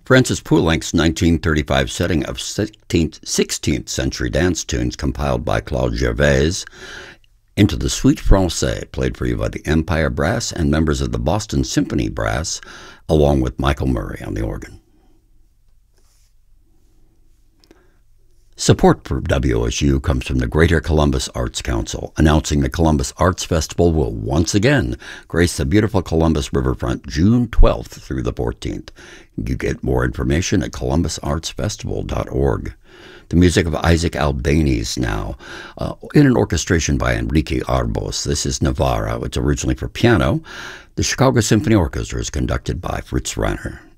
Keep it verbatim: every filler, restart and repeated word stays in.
Francis Poulenc's nineteen thirty-five setting of sixteenth century dance tunes compiled by Claude Gervais into the Suite Francais, played for you by the Empire Brass and members of the Boston Symphony Brass, along with Michael Murray on the organ. Support for W S U comes from the Greater Columbus Arts Council, announcing the Columbus Arts Festival will once again grace the beautiful Columbus riverfront June twelfth through the fourteenth. You get more information at columbus arts festival dot org. The music of Isaac Albeniz now, uh, in an orchestration by Enrique Arbos. This is Navarro. It's originally for piano. The Chicago Symphony Orchestra is conducted by Fritz Reiner.